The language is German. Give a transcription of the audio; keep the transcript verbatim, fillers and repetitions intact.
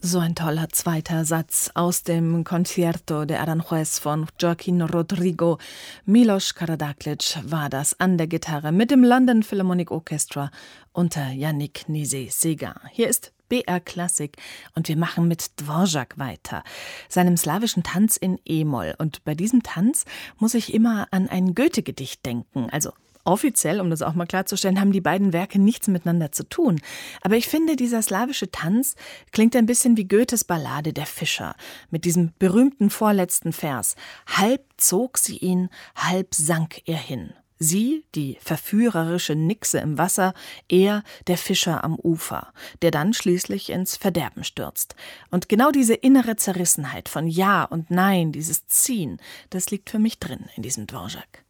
So ein toller zweiter Satz aus dem Concierto de Aranjuez von Joaquín Rodrigo. Milos Karađaklíč war das an der Gitarre mit dem London Philharmonic Orchestra unter Yannick Nézet-Séguin. Hier ist B R Klassik und wir machen mit Dvořák weiter, seinem slawischen Tanz in E-Moll. Und bei diesem Tanz muss ich immer an ein Goethe-Gedicht denken, also offiziell, um das auch mal klarzustellen, haben die beiden Werke nichts miteinander zu tun. Aber ich finde, dieser slawische Tanz klingt ein bisschen wie Goethes Ballade Der Fischer mit diesem berühmten vorletzten Vers. Halb zog sie ihn, halb sank er hin. Sie, die verführerische Nixe im Wasser, er, der Fischer am Ufer, der dann schließlich ins Verderben stürzt. Und genau diese innere Zerrissenheit von Ja und Nein, dieses Ziehen, das liegt für mich drin in diesem Dvořák.